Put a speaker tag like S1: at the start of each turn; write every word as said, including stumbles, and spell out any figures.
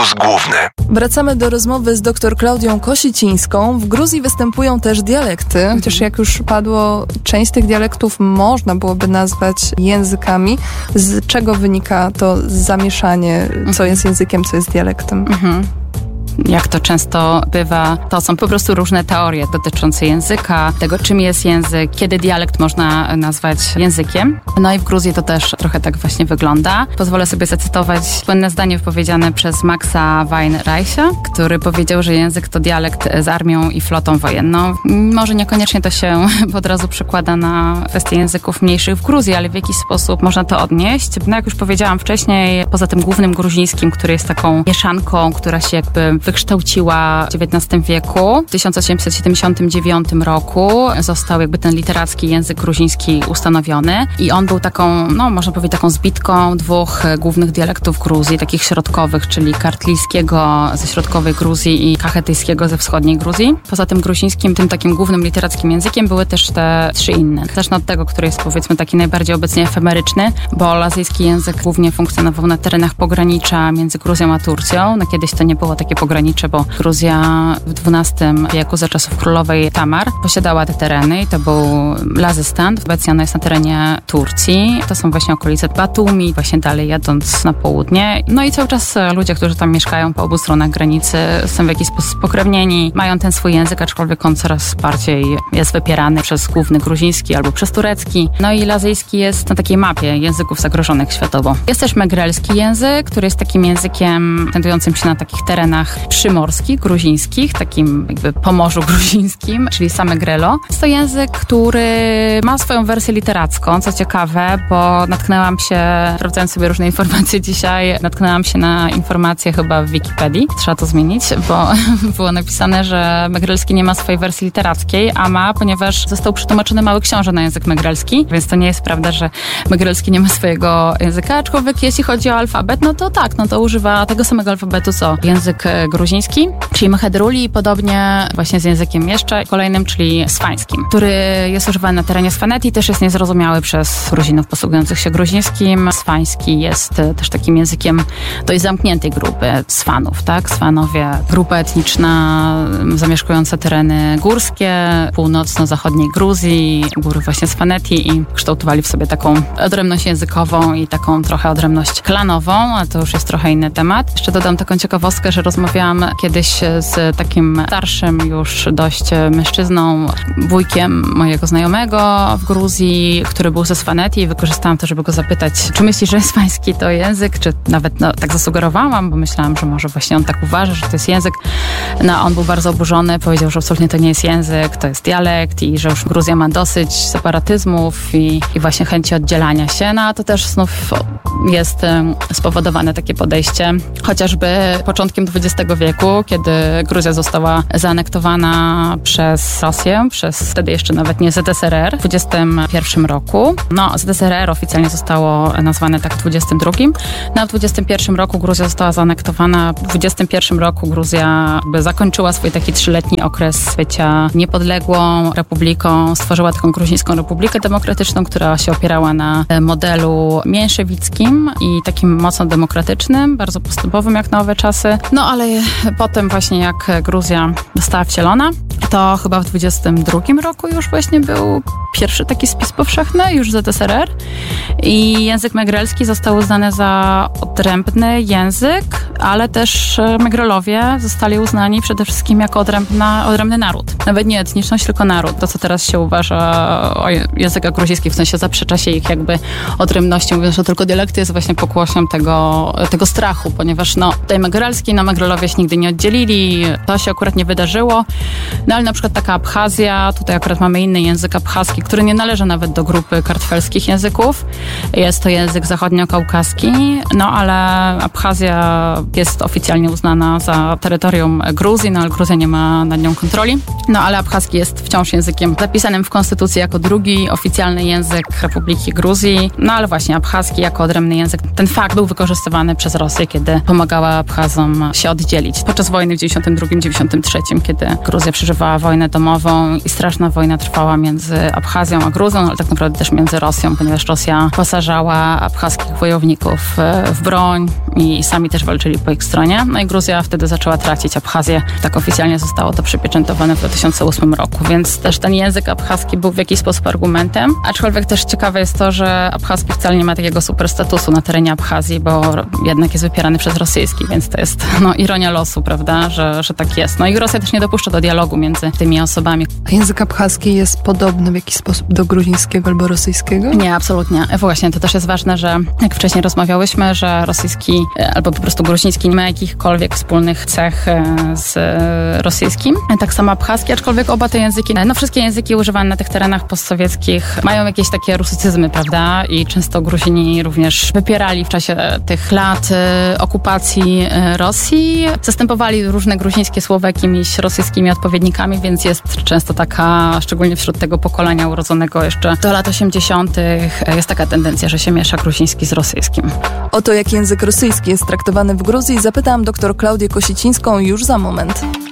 S1: Fokus główny.
S2: Wracamy do rozmowy z dr Klaudią Kosicińską. W Gruzji występują też dialekty, chociaż jak już padło, część z tych dialektów można byłoby nazwać językami. Z czego wynika to zamieszanie, co jest językiem, co jest dialektem?
S3: Mhm. Jak to często bywa, to są po prostu różne teorie dotyczące języka, tego czym jest język, kiedy dialekt można nazwać językiem. No i w Gruzji to też trochę tak właśnie wygląda. Pozwolę sobie zacytować słynne zdanie wypowiedziane przez Maxa Weinreicha, który powiedział, że język to dialekt z armią i flotą wojenną. Może niekoniecznie to się od razu przekłada na kwestie języków mniejszych w Gruzji, ale w jakiś sposób można to odnieść. No jak już powiedziałam wcześniej, poza tym głównym gruzińskim, który jest taką mieszanką, która się jakby wykształciła w dziewiętnastym wieku. W tysiąc osiemset siedemdziesiątym dziewiątym roku został jakby ten literacki język gruziński ustanowiony i on był taką, no można powiedzieć, taką zbitką dwóch głównych dialektów Gruzji, takich środkowych, czyli kartlijskiego ze środkowej Gruzji i kachetyjskiego ze wschodniej Gruzji. Poza tym gruzińskim, tym takim głównym literackim językiem były też te trzy inne. Zacznę od tego, który jest powiedzmy taki najbardziej obecnie efemeryczny, bo lazyjski język głównie funkcjonował na terenach pogranicza między Gruzją a Turcją. No kiedyś to nie było takie pogranicze, bo Gruzja w dwunastym wieku za czasów królowej Tamar posiadała te tereny i to był Lazystan. Obecnie ona jest na terenie Turcji. To są właśnie okolice Batumi, właśnie dalej jadąc na południe. No i cały czas ludzie, którzy tam mieszkają po obu stronach granicy, są w jakiś sposób spokrewnieni, mają ten swój język, aczkolwiek on coraz bardziej jest wypierany przez główny gruziński albo przez turecki. No i lazyjski jest na takiej mapie języków zagrożonych światowo. Jest też megrelski język, który jest takim językiem znajdującym się na takich terenach przymorskich, gruzińskich, takim jakby pomorzu gruzińskim, czyli same Grelo. Jest to język, który ma swoją wersję literacką, co ciekawe, bo natknęłam się, sprawdzając sobie różne informacje dzisiaj, natknęłam się na informacje chyba w Wikipedii. Trzeba to zmienić, bo było napisane, że megrelski nie ma swojej wersji literackiej, a ma, ponieważ został przetłumaczony Mały Książę na język megrelski, więc to nie jest prawda, że megrelski nie ma swojego języka, aczkolwiek jeśli chodzi o alfabet, no to tak, no to używa tego samego alfabetu, co język gruziński, czyli mechedruli, podobnie właśnie z językiem jeszcze kolejnym, czyli swańskim, który jest używany na terenie Swanetii, też jest niezrozumiały przez Gruzinów posługujących się gruzińskim. Swański jest też takim językiem dość zamkniętej grupy Swanów, tak? Swanowie, grupa etniczna zamieszkująca tereny górskie, północno-zachodniej Gruzji, góry właśnie Swanetii i kształtowali w sobie taką odrębność językową i taką trochę odrębność klanową, a to już jest trochę inny temat. Jeszcze dodam taką ciekawostkę, że rozmawiałam kiedyś z takim starszym już dość mężczyzną, wujkiem mojego znajomego w Gruzji, który był ze Swanetii i wykorzystałam to, żeby go zapytać, czy myśli, że swański to język, czy nawet no, tak zasugerowałam, bo myślałam, że może właśnie on tak uważa, że to jest język. No on był bardzo oburzony, powiedział, że absolutnie to nie jest język, to jest dialekt i że już Gruzja ma dosyć separatyzmów i, i właśnie chęci oddzielania się. No a to też znów jest um, spowodowane takie podejście, chociażby początkiem dwudziestego wieku, kiedy Gruzja została zaanektowana przez Rosję, przez wtedy jeszcze nawet nie Z S R R w dwudziestym pierwszym roku. No, Z S R R oficjalnie zostało nazwane tak w dwudziestym drugim. No, a w dwudziestym pierwszym roku Gruzja została zaanektowana. W dwudziestym pierwszym roku Gruzja jakby zakończyła swój taki trzyletni okres bycia niepodległą republiką. Stworzyła taką Gruzińską Republikę Demokratyczną, która się opierała na modelu mięszewickim i takim mocno demokratycznym, bardzo postępowym jak na owe czasy. No, ale potem właśnie jak Gruzja została wcielona, to chyba w dwudziestym drugim roku już właśnie był pierwszy taki spis powszechny, już Z S R R i język megrelski został uznany za odrębny język, ale też Megrelowie zostali uznani przede wszystkim jako odrębna, odrębny naród. Nawet nie etniczność, tylko naród. To, co teraz się uważa o językach gruzińskich, w sensie zaprzecza się ich jakby odrębnością, mówiąc, że tylko dialekty jest właśnie pokłosiem tego, tego strachu, ponieważ no, tutaj megrelski, no Megrelowie się nigdy nie oddzielili, to się akurat nie wydarzyło, no ale na przykład taka Abchazja, tutaj akurat mamy inny język abchazki, który nie należy nawet do grupy kartfelskich języków. Jest to język zachodniokaukaski, no ale Abchazja jest oficjalnie uznana za terytorium Gruzji, no ale Gruzja nie ma nad nią kontroli. No ale abchazki jest wciąż językiem zapisanym w konstytucji jako drugi oficjalny język Republiki Gruzji, no ale właśnie abchazki jako odrębny język. Ten fakt był wykorzystywany przez Rosję, kiedy pomagała Abchazom się oddzielić. Podczas wojny w dziewięćdziesiątym drugim dziewięćdziesiątym trzecim, kiedy Gruzja przeżywała wojnę domową i straszna wojna trwała między Abchazją a Gruzją, ale tak naprawdę też między Rosją, ponieważ Rosja posażała abchazkich wojowników w broń i sami też walczyli po ich stronie. No i Gruzja wtedy zaczęła tracić Abchazję. Tak oficjalnie zostało to przypieczętowane w dwa tysiące ósmym roku, więc też ten język abchaski był w jakiś sposób argumentem. Aczkolwiek też ciekawe jest to, że abchaski wcale nie ma takiego super statusu na terenie Abchazji, bo jednak jest wypierany przez rosyjski, więc to jest no, ironia losu, prawda, że, że tak jest. No i Rosja też nie dopuszcza do dialogu między tymi osobami.
S2: A język abchaski jest podobny w jakiś sposób do gruzińskiego albo rosyjskiego?
S3: Nie, absolutnie. Właśnie, to też jest ważne, że jak wcześniej rozmawiałyśmy, że rosyjski albo po prostu gruziński nie ma jakichkolwiek wspólnych cech z rosyjskim. Tak samo abchaski, aczkolwiek oba te języki, no wszystkie języki używane na tych terenach postsowieckich mają jakieś takie rusycyzmy, prawda? I często Gruzini również wypierali w czasie tych lat okupacji Rosji. Zastępowali różne gruzińskie słowa jakimiś rosyjskimi odpowiednikami, więc jest często taka, szczególnie wśród tego pokolenia urodzonego jeszcze do lat osiemdziesiątych, jest taka tendencja, że się miesza gruziński z rosyjskim.
S2: O to, jak język rosyjski jest traktowany w Gruzji, zapytałam dr Klaudię Kosicińską już za moment.